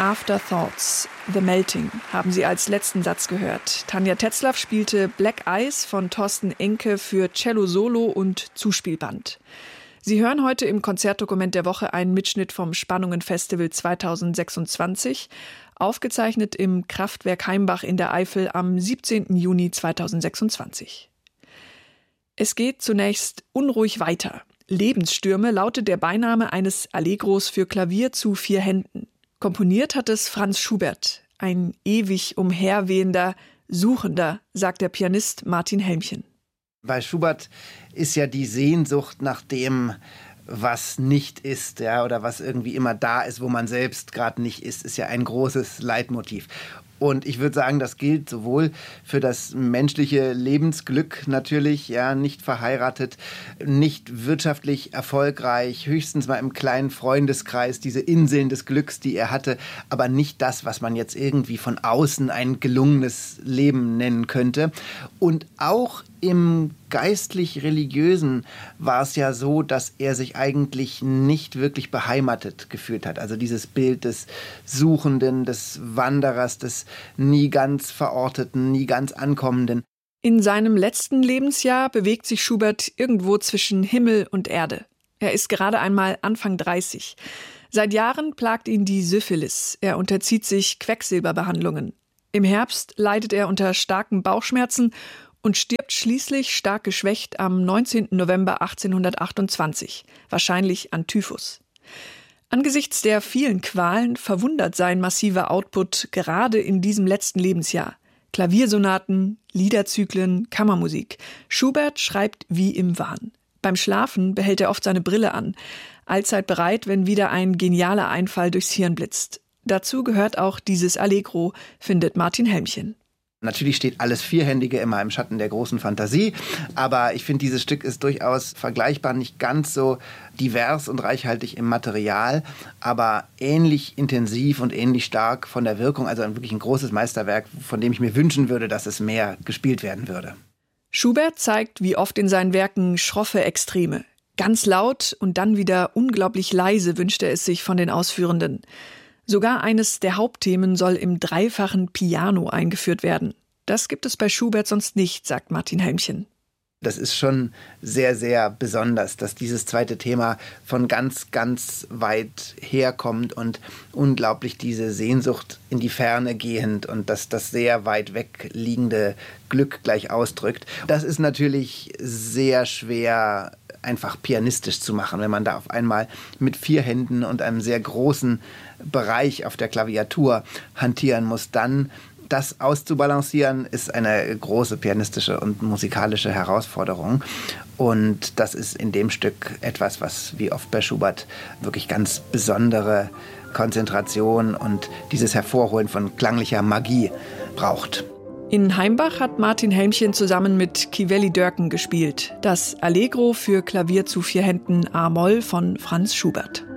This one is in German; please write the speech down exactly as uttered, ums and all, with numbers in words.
Afterthoughts, The Melting haben Sie als letzten Satz gehört. Tanja Tetzlaff spielte Black Eyes von Thorsten Enke für Cello Solo und Zuspielband. Sie hören heute im Konzertdokument der Woche einen Mitschnitt vom Spannungen-Festival zweitausendsechsundzwanzig, aufgezeichnet im Kraftwerk Heimbach in der Eifel am siebzehnten Juni zweitausendsechsundzwanzig. Es geht zunächst unruhig weiter. Lebensstürme lautet der Beiname eines Allegros für Klavier zu vier Händen. Komponiert hat es Franz Schubert, ein ewig umherwehender Suchender, sagt der Pianist Martin Helmchen. Bei Schubert ist ja die Sehnsucht nach dem, was nicht ist, ja, oder was irgendwie immer da ist, wo man selbst gerade nicht ist, ist ja ein großes Leitmotiv. Und ich würde sagen, das gilt sowohl für das menschliche Lebensglück natürlich, ja, nicht verheiratet, nicht wirtschaftlich erfolgreich, höchstens mal im kleinen Freundeskreis, diese Inseln des Glücks, die er hatte, aber nicht das, was man jetzt irgendwie von außen ein gelungenes Leben nennen könnte. Und auch im geistlich-religiösen war es ja so, dass er sich eigentlich nicht wirklich beheimatet gefühlt hat. Also dieses Bild des Suchenden, des Wanderers, des nie ganz Verorteten, nie ganz Ankommenden. In seinem letzten Lebensjahr bewegt sich Schubert irgendwo zwischen Himmel und Erde. Er ist gerade einmal Anfang dreißig. Seit Jahren plagt ihn die Syphilis. Er unterzieht sich Quecksilberbehandlungen. Im Herbst leidet er unter starken Bauchschmerzen und stirbt schließlich stark geschwächt am neunzehnten November achtzehnhundertachtundzwanzig, wahrscheinlich an Typhus. Angesichts der vielen Qualen verwundert sein massiver Output gerade in diesem letzten Lebensjahr. Klaviersonaten, Liederzyklen, Kammermusik. Schubert schreibt wie im Wahn. Beim Schlafen behält er oft seine Brille an, allzeit bereit, wenn wieder ein genialer Einfall durchs Hirn blitzt. Dazu gehört auch dieses Allegro, findet Martin Helmchen. Natürlich steht alles Vierhändige immer im Schatten der großen Fantasie, aber ich finde, dieses Stück ist durchaus vergleichbar, nicht ganz so divers und reichhaltig im Material, aber ähnlich intensiv und ähnlich stark von der Wirkung, also wirklich ein großes Meisterwerk, von dem ich mir wünschen würde, dass es mehr gespielt werden würde. Schubert zeigt wie oft in seinen Werken schroffe Extreme. Ganz laut und dann wieder unglaublich leise wünscht er es sich von den Ausführenden. Sogar eines der Hauptthemen soll im dreifachen Piano eingeführt werden. Das gibt es bei Schubert sonst nicht, sagt Martin Helmchen. Das ist schon sehr, sehr besonders, dass dieses zweite Thema von ganz, ganz weit herkommt und unglaublich diese Sehnsucht in die Ferne gehend und dass das sehr weit weg liegende Glück gleich ausdrückt. Das ist natürlich sehr schwer einfach pianistisch zu machen, wenn man da auf einmal mit vier Händen und einem sehr großen Bereich auf der Klaviatur hantieren muss. Dann das auszubalancieren, ist eine große pianistische und musikalische Herausforderung. Und das ist in dem Stück etwas, was wie oft bei Schubert wirklich ganz besondere Konzentration und dieses Hervorholen von klanglicher Magie braucht. In Heimbach hat Martin Helmchen zusammen mit Kivelly Dörken gespielt. Das Allegro für Klavier zu vier Händen a-Moll von Franz Schubert.